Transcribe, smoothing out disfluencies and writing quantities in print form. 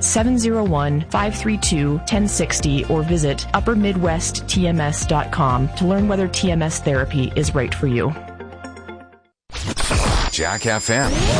at 701-532-1060 or visit uppermidwesttms.com to learn whether TMS therapy is right for you. Jack FM.